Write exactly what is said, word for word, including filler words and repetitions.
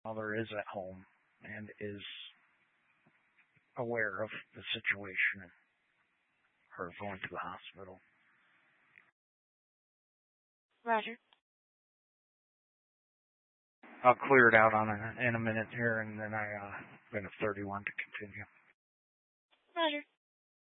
mother is at home and is aware of the situation and her going to the hospital. Roger. I'll clear it out on a, in a minute here, and then I uh, been a thirty-one to continue. Roger.